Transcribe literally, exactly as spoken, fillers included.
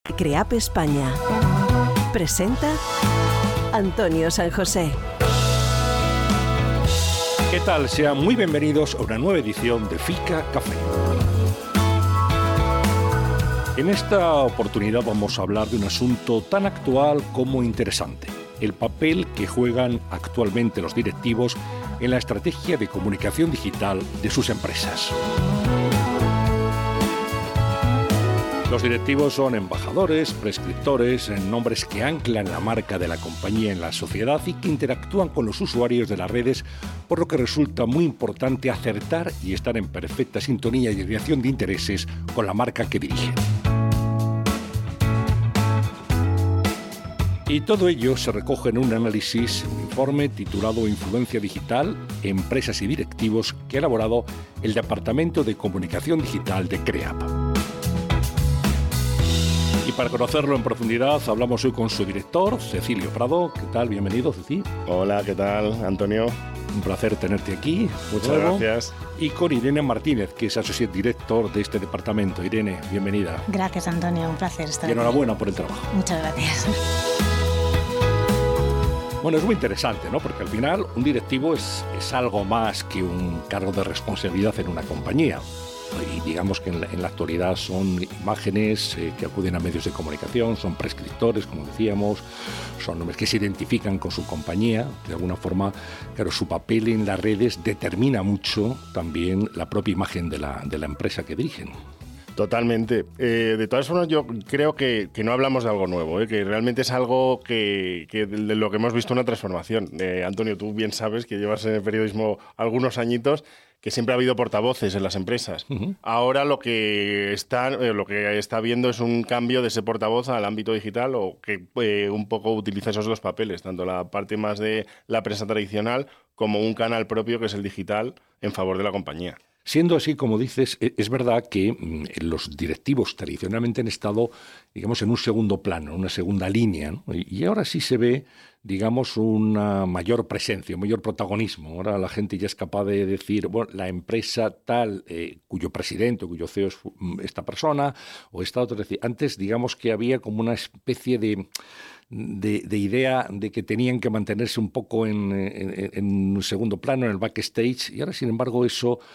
CREAP España. Presenta Antonio San José. ¿Qué tal? Sean muy bienvenidos a una nueva edición de Fika Café. En esta oportunidad vamos a hablar de un asunto tan actual como interesante: el papel que juegan actualmente los directivos en la estrategia de comunicación digital de sus empresas. Los directivos son embajadores, prescriptores, nombres que anclan la marca de la compañía en la sociedad y que interactúan con los usuarios de las redes, por lo que resulta muy importante acertar y estar en perfecta sintonía y alineación de intereses con la marca que dirigen. Y todo ello se recoge en un análisis, un informe titulado Influencia Digital, Empresas y Directivos, que ha elaborado el Departamento de Comunicación Digital de CREAP. Y para conocerlo en profundidad, hablamos hoy con su director, Cecilio Prado. ¿Qué tal? Bienvenido, Ceci. Hola, ¿qué tal, Antonio? Un placer tenerte aquí. Muchas nuevo. gracias. Y con Irene Martínez, que es Associate Director de este departamento. Irene, bienvenida. Gracias, Antonio. Un placer estar aquí. Y enhorabuena aquí. por el trabajo. Muchas gracias. Bueno, es muy interesante, ¿no? Porque al final un directivo es, es algo más que un cargo de responsabilidad en una compañía. Y digamos que en la, en la actualidad son imágenes eh, que acuden a medios de comunicación, son prescriptores, como decíamos, son hombres que se identifican con su compañía. De alguna forma, claro, su papel en las redes determina mucho también la propia imagen de la, de la empresa que dirigen. Totalmente. Eh, de todas formas, yo creo que, que no hablamos de algo nuevo, ¿eh? Que realmente es algo que, que de lo que hemos visto una transformación. Eh, Antonio, tú bien sabes que llevas en el periodismo algunos añitos, que siempre ha habido portavoces en las empresas. Uh-huh. Ahora lo que está eh, lo que está viendo es un cambio de ese portavoz al ámbito digital, o que eh, un poco utiliza esos dos papeles, tanto la parte más de la prensa tradicional como un canal propio que es el digital en favor de la compañía. Siendo así, como dices, es verdad que los directivos tradicionalmente han estado, digamos, en un segundo plano, una segunda línea, ¿no? Y ahora sí se ve, digamos, una mayor presencia, un mayor protagonismo. Ahora la gente ya es capaz de decir, bueno, la empresa tal, eh, cuyo presidente, cuyo C E O es esta persona, o esta otra. Es decir, antes, digamos que había como una especie de... De, de idea de que tenían que mantenerse un poco en, en, en un segundo plano, en el backstage, y ahora, sin embargo, eso